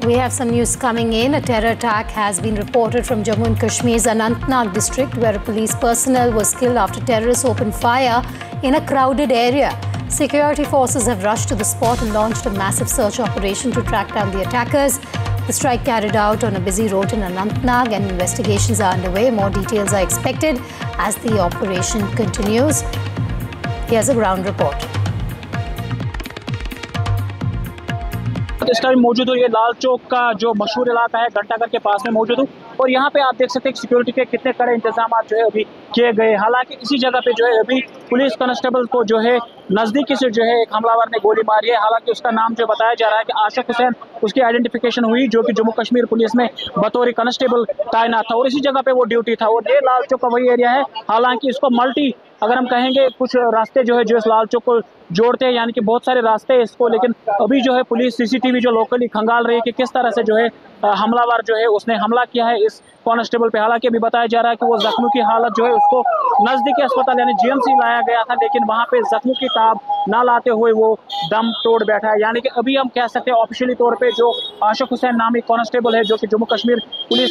We have some news coming in. A terror attack has been reported from Jammu and Kashmir's Anantnag district, where a police personnel was killed after terrorists opened fire in a crowded area. Security forces have rushed to the spot and launched a massive search operation to track down the attackers. The strike carried out on a busy road in Anantnag, and investigations are underway. More details are expected as the operation continues. Here's a ground report. इस time मौजूद हूँ ये लाल चौक का जो मशहूर इलाका है घंटाघर के पास में मौजूद हूँ और यहाँ पे आप देख सकते हैं सिक्योरिटी के कितने कड़े इंतजाम जो है अभी किए गए। हालांकि इसी जगह पे जो है अभी पुलिस कांस्टेबल को जो है नजदीकी से जो है एक हमलावर ने गोली मारी है। हालांकि उसका नाम जो बताया जा रहा है कि आशिक हुसैन, उसकी आइडेंटिफिकेशन हुई जो कि जम्मू कश्मीर पुलिस में बतौर कांस्टेबल तैनात था और इसी जगह पे वो ड्यूटी था और ये लाल चौक का वही एरिया है। हालांकि इसको मल्टी अगर हम कहेंगे कुछ रास्ते जो है जो इस लाल चौक को जोड़ते हैं, यानी कि बहुत सारे रास्ते हैं इसको, लेकिन अभी जो है पुलिस सीसीटीवी जो लोकली खंगाल रही है कि किस तरह से जो है हमलावर जो है उसने हमला किया है इस कांस्टेबल पे। हालांकि अभी बताया जा रहा है कि वो जख्मों की हालत जो है उसको नजदीकी अस्पताल यानी जीएमसी लाया गया था, लेकिन वहां पे जख्मों की ताब ना लाते हुए वो दम तोड़ बैठा है। यानी कि अभी हम कह सकते हैं ऑफिशियली तौर पे जो आशिक हुसैन नामी कांस्टेबल है जो कि जम्मू कश्मीर पुलिस